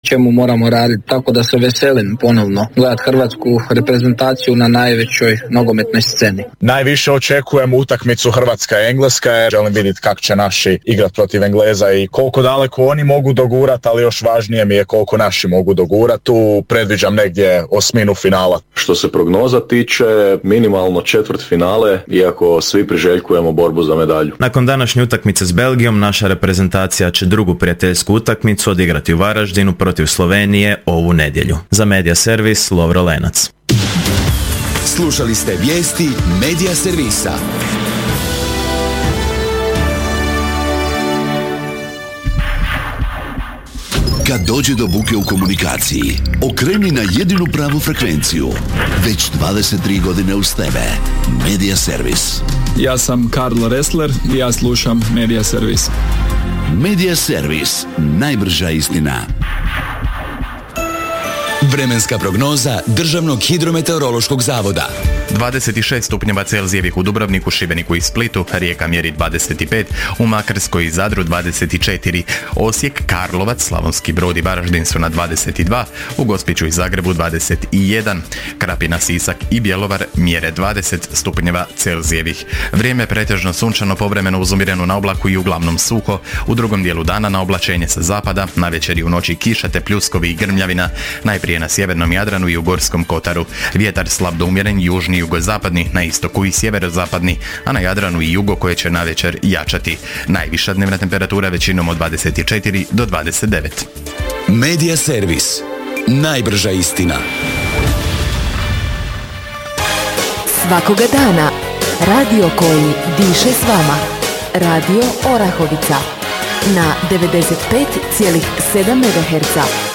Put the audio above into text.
čemu moramo raditi, tako da se veselim ponovno gledati hrvatsku reprezentaciju na najvećoj nogometnoj sceni. Najviše očekujem utakmicu Hrvatska-Engleska, jer želim vidjeti kako će naši igrati protiv Engleza i koliko daleko oni mogu dogurati, ali još važnije mi je koliko naši mogu dogurati. Tu predviđam negdje osminu finala. Što se prognoza tiče, minimalno četvrtfinale, iako svi priželjkujemo borbu za medalju. Nakon današnje utakmice s Belgijom, naša reprezentacija će drugu prijateljsku utakmicu odigrati u Varaždinu protiv Slovenije ovu nedjelju. Za Media Servis, Lovro Lenac. Slušali ste vijesti Media Servisa. Kad dođe do buke u komunikaciji, okreni na jedinu pravu frekvenciju. Već 23 godine uz tebe. Media Servis. Ja sam Karlo Ressler i ja slušam Media Servis. Media Servis. Najbrža istina. Vremenska prognoza Državnog hidrometeorološkog zavoda. 26 stupnjeva Celzijevih u Dubrovniku, Šibeniku i Splitu, Rijeka mjeri 25, u Makarskoj i Zadru 24, Osijek, Karlovac, Slavonski Brod i Varaždin su na 22, u Gospiću i Zagrebu 21, Krapina, Sisak i Bjelovar mjere 20 stupnjeva Celzijevih. Vrijeme pretežno sunčano, povremeno uz umirenu na oblaku i uglavnom suho, u drugom dijelu dana na oblačenje sa zapada, navečer i u noći kiša te pljuskovi i grmljavina, najprije na sjevernom Jadranu i u Gorskom kotaru. Vjetar slab do umjeren, južni i jugozapadni, na istoku i sjeverozapadni, a na Jadranu i jugo koje će navečer jačati. Najviša dnevna temperatura većinom od 24 do 29. Media Servis. Najbrža istina. Svakoga dana radio koji diše s vama. Radio Orahovica na 95,7 MHz.